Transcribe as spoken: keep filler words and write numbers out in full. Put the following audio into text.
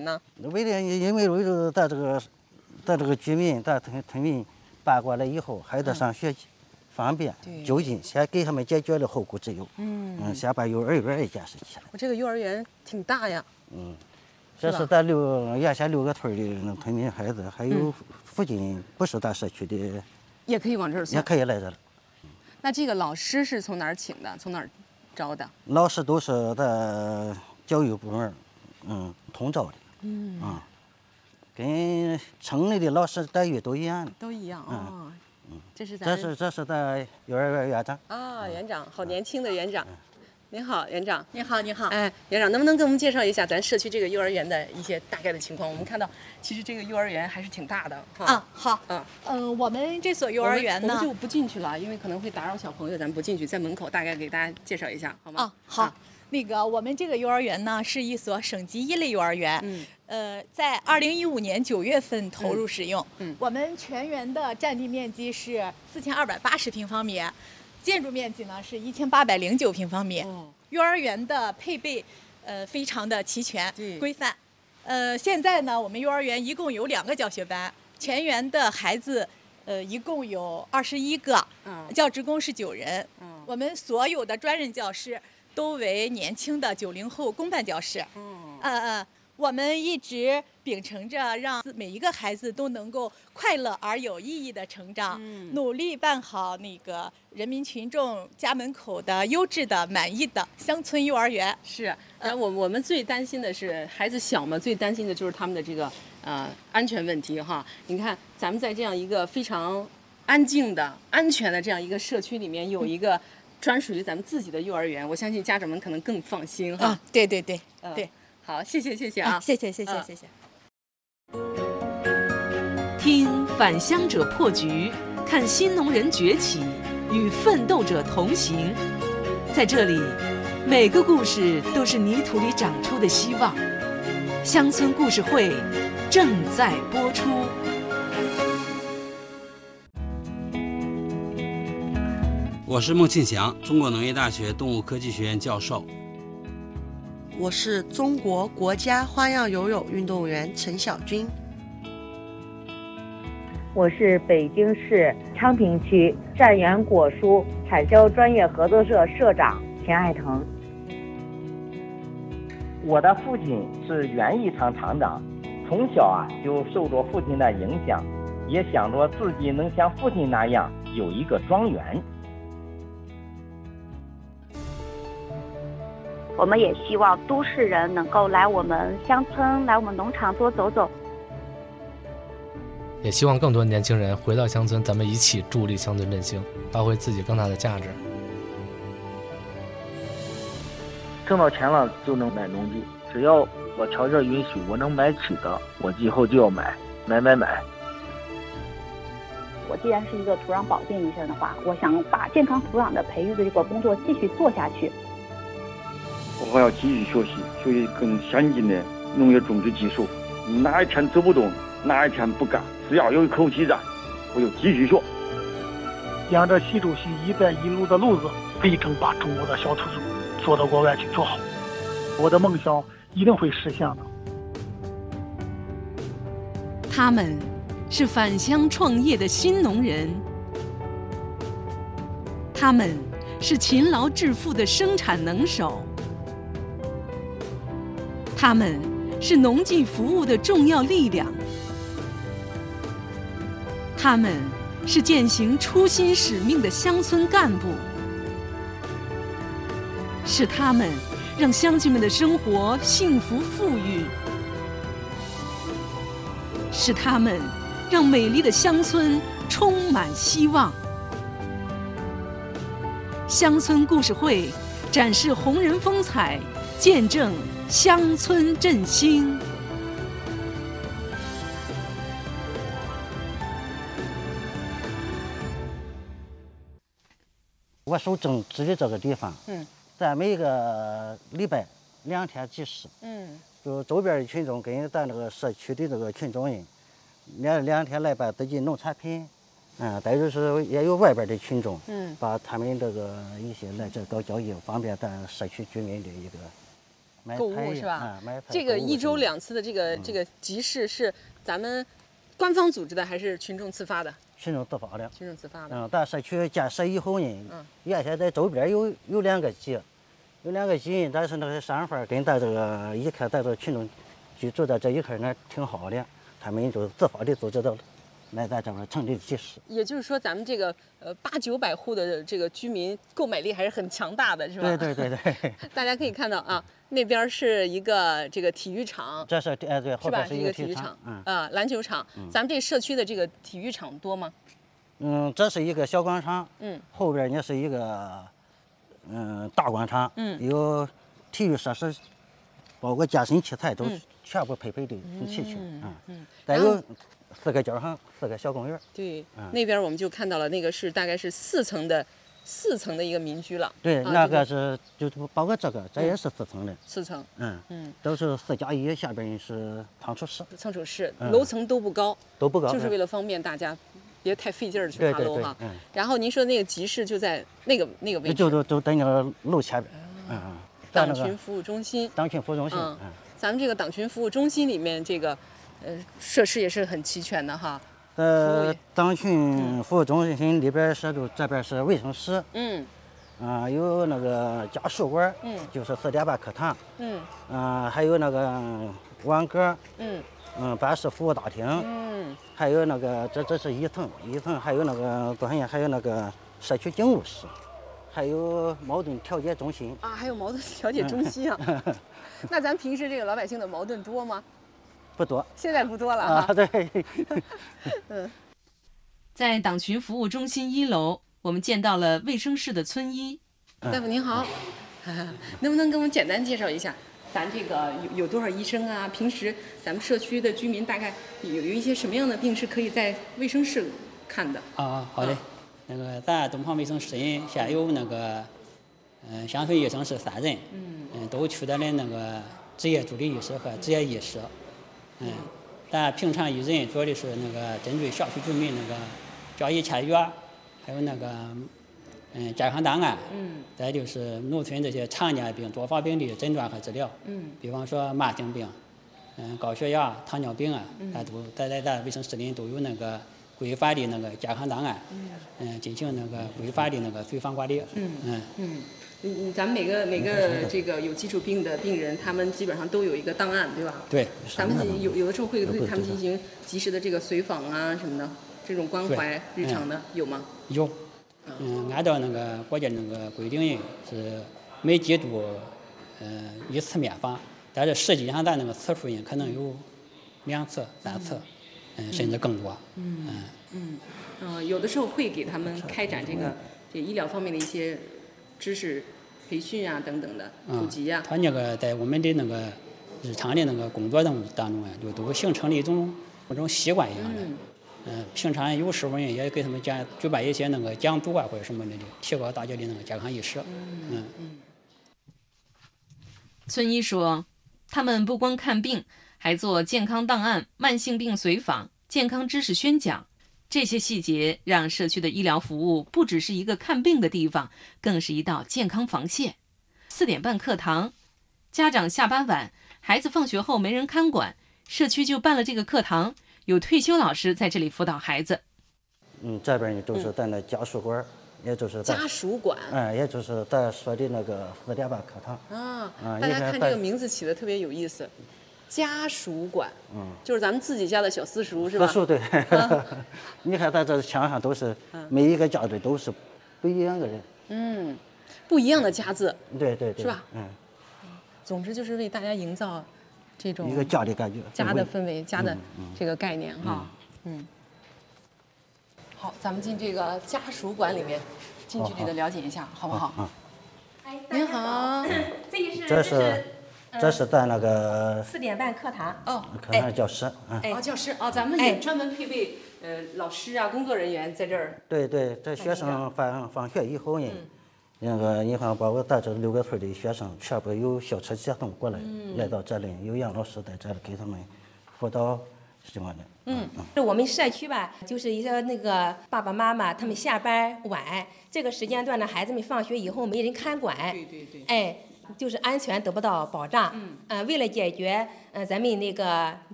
呢？ 为了因为为了咱这个咱这个居民，咱村村民搬过来以后，孩子上学方便，就近先给他们解决了后顾之忧。嗯嗯，先把幼儿园也建设起来。 我这个幼儿园挺大呀。 嗯，这是咱六原先六个村的那村民孩子，还有附近不是咱社区的， 也可以往这儿送， 也可以来这儿。 那这个老师是从哪儿请的？从哪儿招的？ 老师都是咱教育部门，嗯，统招的。 嗯啊，跟城里的老师待遇都一样的。 都一样啊。嗯，这是咱这是这是咱幼儿园园长。 啊，园长，好年轻的园长。您好，园长。 您好，您好。 哎，园长，能不能给我们介绍一下咱社区这个幼儿园的一些大概的情况？我们看到，其实这个幼儿园还是挺大的。 啊，好。 嗯嗯、呃，我们这所幼儿园呢， 我们就不进去了，因为可能会打扰小朋友，咱们不进去，在门口大概给大家介绍一下，好吗？ 啊，好。啊那个，我们这个幼儿园呢，是一所省级一类幼儿园。嗯。呃，在二零一五年九月份投入使用。嗯。嗯我们全园的占地面积是四千二百八十平方米，建筑面积呢是一千八百零九平方米。哦。幼儿园的配备，呃，非常的齐全、规范。呃，现在呢，我们幼儿园一共有两个教学班，全园的孩子，呃，一共有二十一个。嗯。教职工是九人。嗯。我们所有的专任教师都为年轻的九零后公办教师。嗯嗯嗯，我们一直秉承着让每一个孩子都能够快乐而有意义的成长，嗯、努力办好那个人民群众家门口的优质的、满意的乡村幼儿园。 是，然后我我们最担心的是孩子小嘛，最担心的就是他们的这个呃安全问题哈。你看，咱们在这样一个非常安静的、安全的这样一个社区里面，有一个专属于咱们自己的幼儿园，我相信家长们可能更放心哈。 啊，对对对， 嗯、 对， 好，谢谢谢谢啊， 啊谢谢谢谢、嗯、谢谢。 听返乡者破局，看新农人崛起，与奋斗者同行。在这里，每个故事都是泥土里长出的希望。乡村故事会正在播出。 我是孟庆祥，中国农业大学动物科技学院教授。 我是中国国家花样游泳运动员陈晓军。 我是北京市昌平区善源果蔬产销专业合作社社长田爱腾。 我的父亲是园艺厂厂长，从小啊就受着父亲的影响，也想着自己能像父亲那样有一个庄园。 我们也希望都市人能够来我们乡村、来我们农场多走走。 也希望更多年轻人回到乡村，咱们一起助力乡村振兴，发挥自己更大的价值。 挣到钱了就能买农地，只要我条件允许，我能买起的，我以后就要买，买买买。 我既然是一个土壤保健医生的话，我想把健康土壤的培育的这个工作继续做下去。 我要继续学习，学习更先进的农业种植技术。哪一天走不动，哪一天不干，只要有一口气在，我就继续学。 沿着习主席“一带一路”的路子，力争把中国的小土猪做到国外去做好。我的梦想一定会实现的。 他们是返乡创业的新农人，他们是勤劳致富的生产能手，他们是农技服务的重要力量，他们是践行初心使命的乡村干部，是他们让乡亲们的生活幸福富裕，是他们让美丽的乡村充满希望。乡村故事会展示红人风采，见证乡村振兴。 我手种植的这个地方，嗯，咱每个礼拜两天集市，嗯，就周边的群众跟咱这个社区的这个群众人，两两天来把自己农产品，嗯，再就是也有外边的群众，嗯，把他们这个一些来这搞交易，方便咱社区居民的一个购物是吧？ 啊，买菜。 这个一周两次的这个、嗯、这个集市是咱们官方组织的还是群众自发的？ 群众自发的。 群众自发的。 嗯，咱社区建设以后呢，嗯，原先在周边有有两个集，有两个集，但是那个商贩跟咱这个一看咱这个群众居住在这一块呢挺好的，他们就自发的组织到来咱这边成立集市。 也就是说，咱们这个呃八九百户的这个居民购买力还是很强大的，是吧？ 对对对对。 大家可以看到啊，那边是一个这个体育场， 这是哎对，后边是一个体育场， 嗯啊篮球场。嗯、咱们这社区的这个体育场多吗？ 嗯，这是一个小广场， 嗯， 后边呢是一个嗯大广场， 嗯， 有体育设施，包括健身器材都全部配备的很齐全， 嗯嗯， 再有四个教堂，四个小公园。 对，嗯、那边我们就看到了，那个是大概是四层的，四层的一个民居了。 对， 啊、 那个是就包括这个，这也是四层的。 四层。 嗯嗯，都是四加一，下边是仓储室。 仓储室，嗯、楼层都不高， 都不高， 就是为了方便大家。别太费劲儿去爬楼哈。 嗯。 然后您说那个集市就在那个那个位置。 就就就在那个楼前边。嗯嗯。 党群服务中心。 党群服务中心。 嗯。咱们这个党群服务中心里面，这个呃设施也是很齐全的哈。 呃，党群服务中心里边是就这边是卫生室。 嗯。 啊，有那个家属馆。 嗯。 就是四点半课堂。 嗯。 啊，还有那个网格。 嗯。 嗯，办事服务大厅， 嗯， 还有那个这这是一层，一层还有那个多少年，还有那个社区警务室，还有矛盾调解中心啊，还有矛盾调解中心啊。嗯、那咱平时这个老百姓的矛盾多吗？ 不多， 现在不多了啊。对。 嗯， 在党群服务中心一楼，我们见到了卫生室的村医。 大夫您好，嗯、能不能给我们简单介绍一下？咱这个有有多少医生啊？平时咱们社区的居民大概有有一些什么样的病是可以在卫生室看的？ 啊，好的。啊、那个咱东方卫生室呢，现有那个嗯、呃、乡村医生是三人，嗯嗯，都取得了那个执业助理医师和执业医师，嗯，咱平常一人主要的是那个针对小区居民那个交易签约，还有那个。嗯，健康档案， 嗯， 再就是农村这些常见病、多发病的诊断和治疗， 嗯， 比方说慢性病，嗯，高血压、糖尿病啊，咱都在在咱卫生室里都有那个规范的那个健康档案， 嗯， 嗯，进行那个规范的那个随访管理， 嗯嗯嗯嗯，咱们每个每个这个有基础病的病人，他们基本上都有一个档案，对吧？ 对， 咱们有有的时候会对他们进行及时的这个随访啊什么的，这种关怀日常的有吗？ 有。嗯，按照那个国家那个规定是每季度，呃一次面访，但是实际上咱那个次数呢可能有两次、三次，嗯，甚至更多。 嗯嗯嗯，呃，有的时候会给他们开展这个这医疗方面的一些知识培训啊等等的普及啊。 他那个在我们的那个日常的那个工作当当中啊，就都形成了一种一种习惯一样的。嗯嗯，平常有时候呢也给他们讲举办一些那个讲座啊或者什么的，提高大家的那个健康意识。嗯嗯。 村医说，他们不光看病，还做健康档案、慢性病随访、健康知识宣讲。这些细节让社区的医疗服务不只是一个看病的地方，更是一道健康防线。四点半课堂，家长下班晚，孩子放学后没人看管，社区就办了这个课堂。有退休老师在这里辅导孩子。 嗯，这边呢就是咱的家属馆，嗯、也就是家属馆。 嗯，也就是咱说的那个四点半课堂。 啊，嗯、大家看这个名字起的特别有意思，家属馆。嗯，就是咱们自己家的小私塾是吧？ 私塾对。啊、你看咱这墙上都是每一个家字都是不一样的人。 嗯，不一样的家字。 对对对。 是吧？ 嗯。 总之就是为大家营造。这种一个家的感觉， 家的氛围，家的这个概念哈，嗯，好，咱们进这个家属馆里面，近距离的了解一下，好不好？ 啊， 您好， 这是这是咱那个四点半课堂哦， 课堂教室， 哎，哦，教室哦，咱们也专门配备呃老师啊，工作人员在这儿。 对对，这学生放放学以后呢。那个，你看，包括咱这六个村的学生，全部有校车接送过来，嗯、来到这里，有杨老师在这里给他们辅导什么的。 嗯，嗯我们社区吧，就是一些那个爸爸妈妈他们下班晚，这个时间段呢，孩子们放学以后没人看管。 对对对。 哎， 就是安全得不到保障。嗯，呃，为了解决呃咱们那个